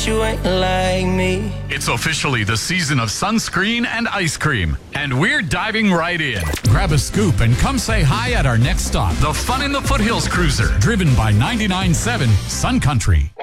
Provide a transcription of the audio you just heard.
You ain't like me. It's officially the season of sunscreen and ice cream, and we're diving right in. Grab a scoop and come say hi at our next stop, the Fun in the Foothills Cruiser, driven by 99.7 Sun Country.